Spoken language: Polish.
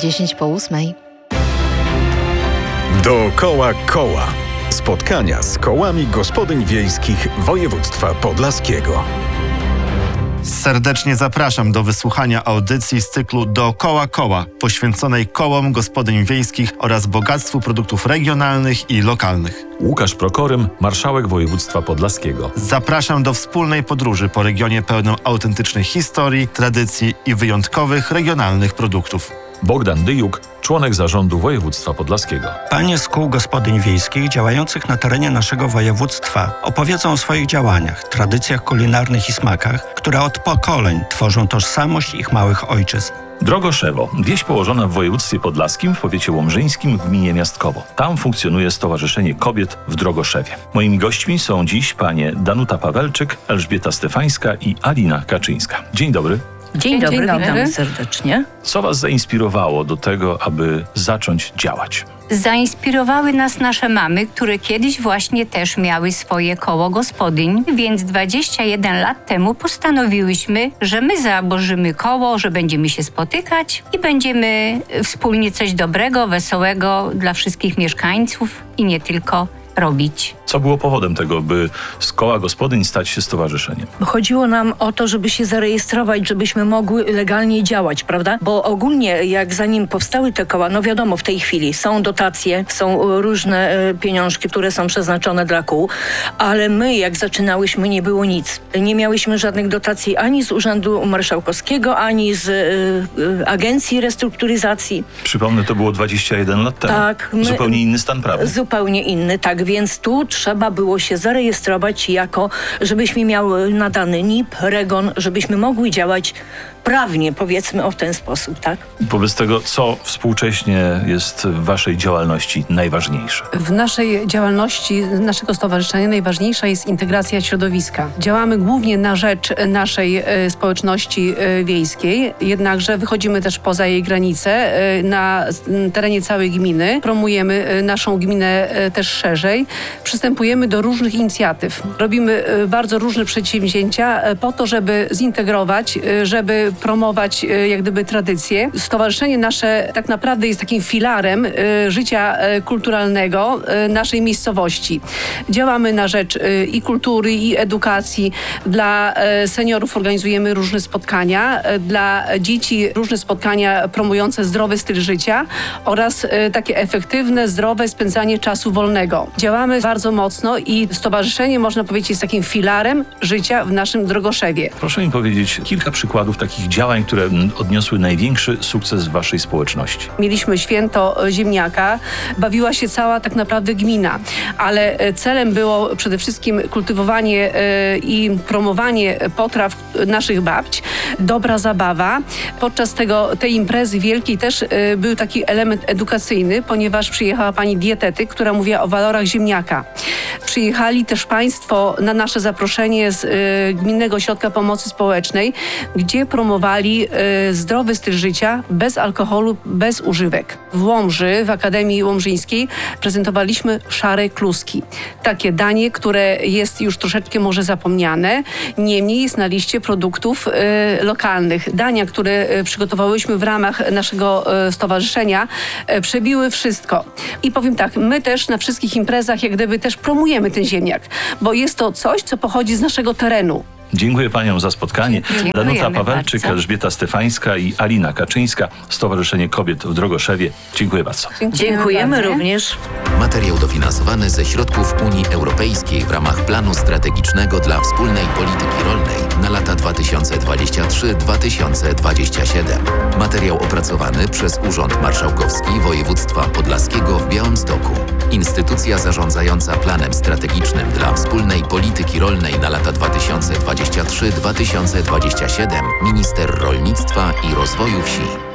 8:10. Dookoła koła. Spotkania z kołami gospodyń wiejskich województwa podlaskiego. Serdecznie zapraszam do wysłuchania audycji z cyklu Dookoła koła, poświęconej kołom gospodyń wiejskich oraz bogactwu produktów regionalnych i lokalnych. Łukasz Prokorym, marszałek województwa podlaskiego. Zapraszam do wspólnej podróży po regionie pełną autentycznych historii, tradycji i wyjątkowych regionalnych produktów. Bogdan Dyjuk, członek zarządu województwa podlaskiego. Panie z kół gospodyń wiejskich działających na terenie naszego województwa opowiedzą o swoich działaniach, tradycjach kulinarnych i smakach, które od pokoleń tworzą tożsamość ich małych ojczyzn. Drogoszewo, wieś położona w województwie podlaskim w powiecie łomżyńskim w gminie Miastkowo. Tam funkcjonuje Stowarzyszenie Kobiet w Drogoszewie. Moimi gośćmi są dziś panie Danuta Pawelczyk, Elżbieta Stefańska i Alina Kaczyńska. Dzień dobry. Dzień dobry, witamy serdecznie. Co was zainspirowało do tego, aby zacząć działać? Zainspirowały nas nasze mamy, które kiedyś właśnie też miały swoje koło gospodyń, więc 21 lat temu postanowiłyśmy, że my założymy koło, że będziemy się spotykać i będziemy wspólnie coś dobrego, wesołego dla wszystkich mieszkańców i nie tylko robić. Co było powodem tego, by z koła gospodyń stać się stowarzyszeniem? Chodziło nam o to, żeby się zarejestrować, żebyśmy mogły legalnie działać, prawda? Bo ogólnie, jak zanim powstały te koła, no wiadomo, w tej chwili są dotacje, są różne pieniążki, które są przeznaczone dla kół, ale my, jak zaczynałyśmy, nie było nic. Nie miałyśmy żadnych dotacji ani z Urzędu Marszałkowskiego, ani z Agencji Restrukturyzacji. Przypomnę, to było 21 lat temu. Tak. Zupełnie inny stan prawny. Zupełnie inny, tak. Więc tu trzeba było się zarejestrować jako, żebyśmy miały nadany NIP, REGON, żebyśmy mogły działać prawnie, powiedzmy w ten sposób, tak? Wobec tego, co współcześnie jest w waszej działalności najważniejsze? W naszej działalności naszego stowarzyszenia najważniejsza jest integracja środowiska. Działamy głównie na rzecz naszej społeczności wiejskiej, jednakże wychodzimy też poza jej granice, na terenie całej gminy. Promujemy naszą gminę też szerzej. Przystępujemy do różnych inicjatyw. Robimy bardzo różne przedsięwzięcia po to, żeby zintegrować, żeby promować jak gdyby tradycje. Stowarzyszenie nasze tak naprawdę jest takim filarem życia kulturalnego naszej miejscowości. Działamy na rzecz i kultury, i edukacji. Dla seniorów organizujemy różne spotkania, dla dzieci różne spotkania promujące zdrowy styl życia oraz takie efektywne, zdrowe spędzanie czasu wolnego. Działamy bardzo mocno i stowarzyszenie, można powiedzieć, jest takim filarem życia w naszym Drogoszewie. Proszę mi powiedzieć kilka przykładów takich działań, które odniosły największy sukces w waszej społeczności. Mieliśmy święto ziemniaka, bawiła się cała tak naprawdę gmina, ale celem było przede wszystkim kultywowanie i promowanie potraw naszych babć, dobra zabawa. Podczas tej imprezy wielkiej też był taki element edukacyjny, ponieważ przyjechała pani dietetyk, która mówiła o walorach ziemniaka. Przyjechali też państwo na nasze zaproszenie z Gminnego Ośrodka Pomocy Społecznej, gdzie promowali zdrowy styl życia, bez alkoholu, bez używek. W Łomży, w Akademii Łomżyńskiej prezentowaliśmy szare kluski. Takie danie, które jest już troszeczkę może zapomniane, niemniej jest na liście produktów lokalnych. Dania, które przygotowałyśmy w ramach naszego stowarzyszenia, przebiły wszystko. I powiem tak, my też na wszystkich imprezach jak gdyby też promujemy ten ziemniak, bo jest to coś, co pochodzi z naszego terenu. Dziękuję paniom za spotkanie. Dziękujemy Danuta Pawelczyk, bardzo. Elżbieta Stefańska i Alina Kaczyńska, Stowarzyszenie Kobiet w Drogoszewie. Dziękuję bardzo. Dziękujemy również. Materiał dofinansowany ze środków Unii Europejskiej w ramach planu strategicznego dla wspólnej polityki rolnej na lata 2023-2027. Materiał opracowany przez Urząd Marszałkowski Województwa Podlaskiego w Białymstoku. Instytucja zarządzająca planem strategicznym dla wspólnej polityki rolnej na lata 2023-2027. Minister Rolnictwa i Rozwoju Wsi.